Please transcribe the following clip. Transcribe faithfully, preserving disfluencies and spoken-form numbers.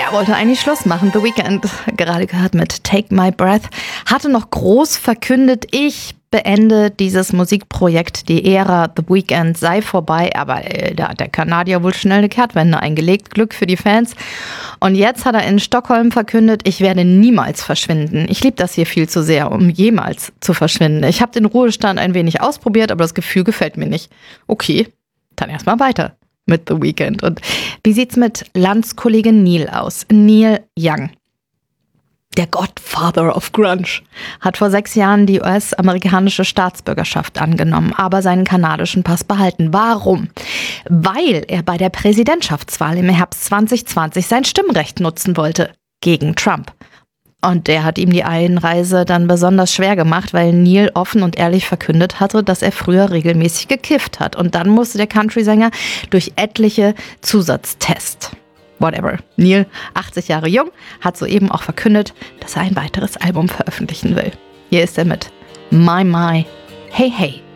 Er wollte eigentlich Schluss machen. The Weeknd, gerade gehört mit Take My Breath, hatte noch groß verkündet, ich beende dieses Musikprojekt, die Ära The Weeknd sei vorbei. Aber äh, da hat der Kanadier wohl schnell eine Kehrtwende eingelegt. Glück für die Fans. Und jetzt hat er in Stockholm verkündet, ich werde niemals verschwinden. Ich liebe das hier viel zu sehr, um jemals zu verschwinden. Ich habe den Ruhestand ein wenig ausprobiert, aber das Gefühl gefällt mir nicht. Okay, dann erstmal weiter mit The Weeknd. Und wie sieht's mit Landskollege Neil aus? Neil Young. Der Godfather of Grunge hat vor sechs Jahren die U S-amerikanische Staatsbürgerschaft angenommen, aber seinen kanadischen Pass behalten. Warum? Weil er bei der Präsidentschaftswahl im Herbst zwanzig zwanzig sein Stimmrecht nutzen wollte gegen Trump. Und der hat ihm die Einreise dann besonders schwer gemacht, weil Neil offen und ehrlich verkündet hatte, dass er früher regelmäßig gekifft hat. Und dann musste der Country-Sänger durch etliche Zusatztests. Whatever. Neil, achtzig Jahre jung, hat soeben auch verkündet, dass er ein weiteres Album veröffentlichen will. Hier ist er mit My My, Hey Hey.